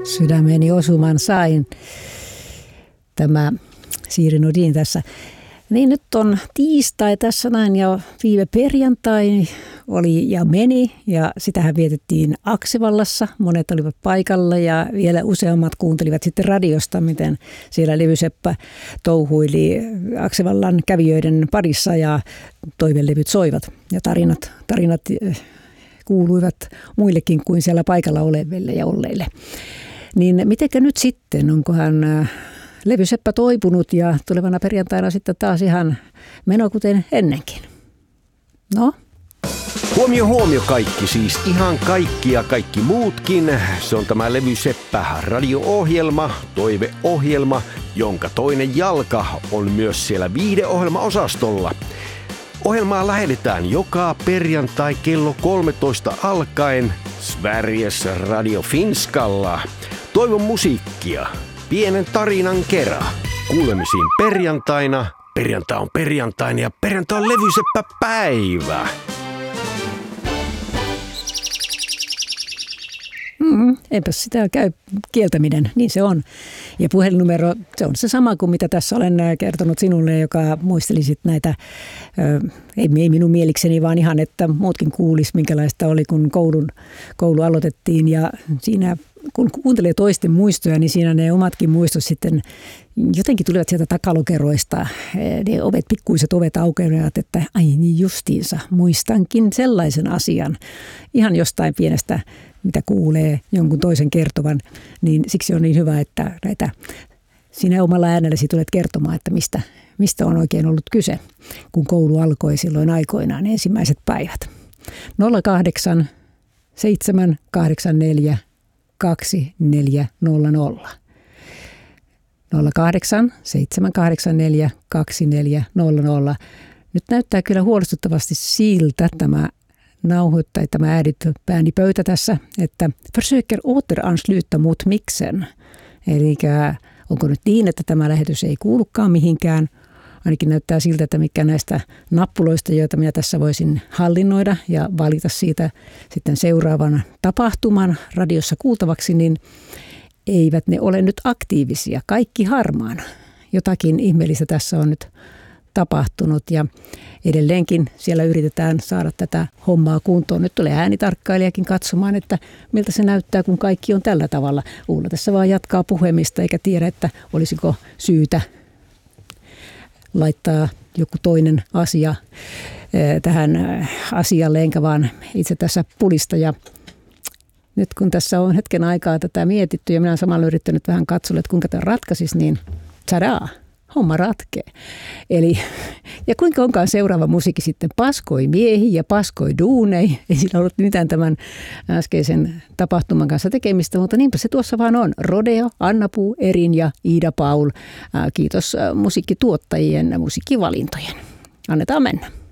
Sydämeni osuman sain. Tämä Siiri Nordin tässä. Niin nyt on tiistai tässä näin ja viime perjantai oli ja meni ja sitähän vietettiin Aksevallassa. Monet olivat paikalla ja vielä useammat kuuntelivat sitten radiosta, miten siellä levyseppä touhuili Aksevallan kävijöiden parissa ja toivelevyt soivat ja tarinat kuuluivat muillekin kuin siellä paikalla oleville ja olleille. Niin mitenkä nyt sitten, onkohan levyseppä toipunut ja tulevana perjantaina sitten taas ihan meno kuten ennenkin? No? Huomio kaikki, siis ihan kaikki ja kaikki muutkin. Se on tämä Levyseppä radio-ohjelma, toiveohjelma, jonka toinen jalka on myös siellä viihdeohjelmaosastolla. Ohjelmaa lähetetään joka perjantai kello 13 alkaen Sveriges Radio Finskalla. Toivon musiikkia, pienen tarinan kerran. Kuulemisiin perjantaina. Perjantai on perjantaina ja perjantai on levyseppäpäivä. Eipäs sitä käy kieltäminen, niin se on. Ja puhelinnumero, se on se sama kuin mitä tässä olen kertonut sinulle, joka muistelisit näitä, ei minun mielikseni, vaan ihan, että muutkin kuulis, minkälaista oli, kun koulu aloitettiin. Ja siinä, kun kuuntelee toisten muistoja, niin siinä ne omatkin muistot sitten jotenkin tulivat sieltä takalokeroista. Ne pikkuiset ovet aukenevat, että ai niin justiinsa, muistankin sellaisen asian. Ihan jostain pienestä, mitä kuulee jonkun toisen kertovan, niin siksi on niin hyvä, että näitä sinä omalla äänelläsi tulet kertomaan, että mistä on oikein ollut kyse, kun koulu alkoi silloin aikoinaan ensimmäiset päivät. 08 784 2400. 08 784 2400. Nyt näyttää kyllä huolestuttavasti siltä tämä nauhoittaa tämä äänipöytä tässä, että försöker återansluta mot mixen. Eli onko nyt niin, että tämä lähetys ei kuulukaan mihinkään. Ainakin näyttää siltä, että mikä näistä nappuloista, joita minä tässä voisin hallinnoida ja valita siitä sitten seuraavan tapahtuman radiossa kuultavaksi, niin eivät ne ole nyt aktiivisia. Kaikki harmaana. Jotakin ihmeellistä tässä on nyt tapahtunut ja edelleenkin siellä yritetään saada tätä hommaa kuntoon. Nyt tulee äänitarkkailijakin katsomaan, että miltä se näyttää, kun kaikki on tällä tavalla. Ulla tässä vaan jatkaa puhemista eikä tiedä, että olisiko syytä laittaa joku toinen asia tähän asialle, enkä vaan itse tässä pulista. Ja nyt kun tässä on hetken aikaa tätä mietitty ja minä olen samalla yrittänyt vähän katsoa, että kuinka tämä ratkaisisi, niin tadaa! Homma ratkee. Eli, ja kuinka onkaan seuraava musiikki sitten paskoi miehi ja paskoi duunei. Ei sillä ollut mitään tämän äskeisen tapahtuman kanssa tekemistä, mutta niinpä se tuossa vaan on. Rodeo, Anna Puu, Erin ja Iida Paul. Kiitos musiikkituottajien musiikkivalintojen. Annetaan mennä.